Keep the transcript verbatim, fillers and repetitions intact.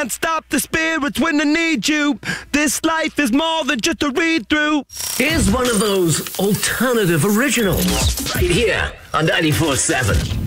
can't stop the spirits when they need you. This life is more than just a read-through. Here's one of those alternative originals right here on ninety-four seven.